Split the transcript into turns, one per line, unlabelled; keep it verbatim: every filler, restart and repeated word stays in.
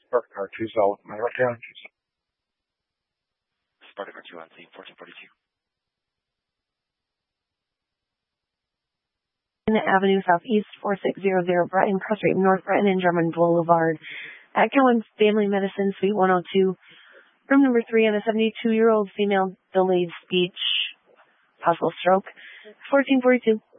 Spark car two solid. My right down.
Spark car two on scene, fourteen forty-two.
Avenue Southeast, four six zero zero Breton, Cross Street, North Breton and Drummond Boulevard. At Cohen Family Medicine, Suite one oh two. Room number three on a seventy-two-year-old female, delayed speech, possible stroke, fourteen forty-two.